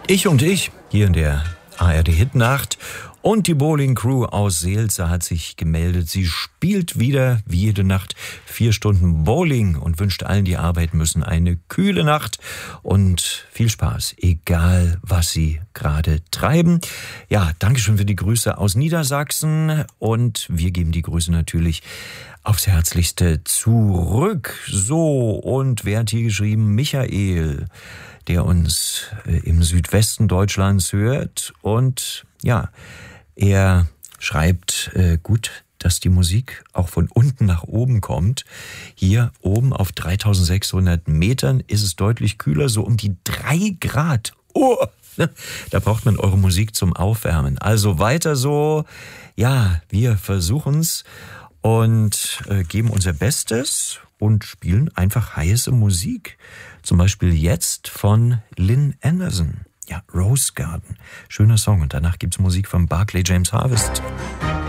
Ich und ich, hier in der ARD-Hitnacht. Und die Bowling Crew aus Seelze hat sich gemeldet. Sie spielt wieder, wie jede Nacht, 4 Stunden Bowling und wünscht allen, die arbeiten müssen, eine kühle Nacht und viel Spaß, egal was sie gerade treiben. Ja, Dankeschön für die Grüße aus Niedersachsen und wir geben die Grüße natürlich aufs Herzlichste zurück. So, und wer hat hier geschrieben? Michael, der uns im Südwesten Deutschlands hört. Und ja, er schreibt, gut, dass die Musik auch von unten nach oben kommt. Hier oben auf 3600 Metern ist es deutlich kühler, so um die 3 Grad. Oh, da braucht man eure Musik zum Aufwärmen. Also weiter so. Ja, wir versuchen's und geben unser Bestes und spielen einfach heiße Musik. Zum Beispiel jetzt von Lynn Anderson. Ja, Rose Garden. Schöner Song. Und danach gibt's Musik von Barclay James Harvest.